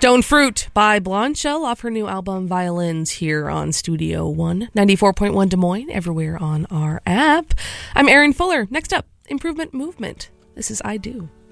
Stone Fruit by Blonde Shell off her new album Violins here on Studio One, 94.1 Des Moines, everywhere on our app. I'm Erin Fuller. Next up, Improvement Movement. This is I Do.